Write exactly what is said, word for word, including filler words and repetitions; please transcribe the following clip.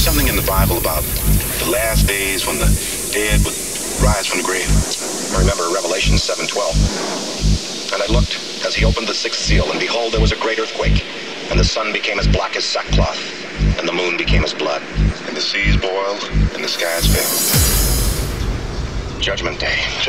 something in the Bible about the last days when the dead would rise from the grave. I remember Revelation seven twelve. And I looked as he opened the sixth seal, and behold, there was a great earthquake, and the sun became as black as sackcloth, and the moon became as blood, and the seas boiled, and the skies fell. Judgment Day.